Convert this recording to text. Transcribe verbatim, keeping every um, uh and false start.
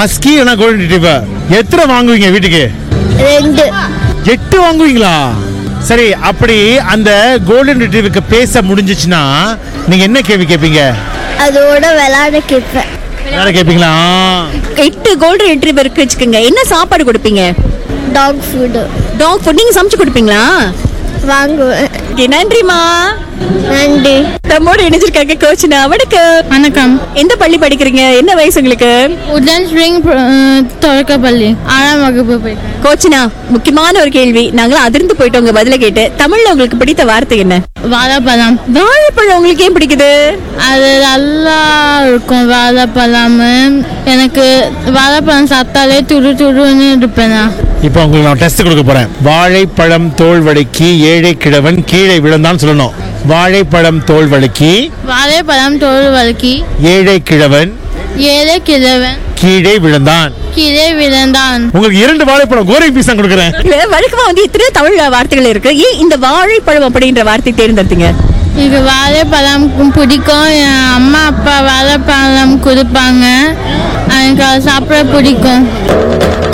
Husky இல்லனா golden retriever எத்தனை வாங்குவீங்க வீட்டுக்கு? ரெண்டு. எட்டு வாங்குவீங்களா? சரி, அப்படி அந்த கோல்டன் ரிட்ரீவருக்கு பேச முடிஞ்சிச்சுன்னா நீங்க என்ன கேள்வி கேட்பீங்க? அதோட விளையாட கேட்பேன். விளையாட கேட்பீங்களா? எட்டு கோல்டன் ரிட்ரீவருக்கு வச்சுக்கோங்க, என்ன சாப்பாடு கொடுப்பீங்க? Talk food. டாக் ஃபுட் நீங்க சமைச்சு கொடுப்பீங்களா? வாங்குவேன். நன்றிமா. நன்றி. நம்மோட இணைஞ்சிருக்காங்க கோச்சினா. வணக்கம். வணக்கம். எந்த பள்ளி படிக்கிறீங்க? என்ன வயசு உங்களுக்கு? உடன் ஸ்ப்ரிங் தொடக்க பள்ளி ஆறாம் வகுப்பு போயிருக்கேன். கோச்சினா, முக்கியமான ஒரு கேள்வி, நாங்களும் அதிர்ந்து போயிட்டு உங்க பதில கேட்டு. தமிழ்ல உங்களுக்கு பிடித்த வார்த்தை என்ன? வாழைப்பழம். வாழைப்பழம் உங்களுக்கு ஏன் பிடிக்குது? அது நல்லா இருக்கும் வாழைப்பழம். எனக்கு வாழைப்பழம் சாப்பிட்டாலே துரு துருன்னு இருப்பேன். இப்போ உங்களுக்கு நான் டெஸ்ட் கொடுக்க போறேன். வாழைப்பழம் தோல் வலிக்கு ஏழை கிழவன் கீழே விழுந்தான் சொல்லணும். வாழைப்பழம் தோல் வலிக்கு வாழைப்பழம் தோல் வலிக்கு ஏழை கிழவன் ஏழை கிழவன் கீழே விழுந்தான். கீழே விழுந்தான். உங்களுக்கு இரண்டு வாழைப்பழம் கோரை பீஸ் தான் கொடுக்குறேன். வழக்கமா வந்து இத்தனை தமிழ் வார்த்தைகள் இருக்கு, ஏன் இந்த வாழைப்பழம் அப்படின்ற வார்த்தை தேர்ந்தெடுத்தீங்க? எனக்கு வாழைப்பழம் பிடிக்கும். என் அம்மா அப்பா வாழைப்பழம் கொடுப்பாங்க, எனக்கு அதை சாப்பிட பிடிக்கும்.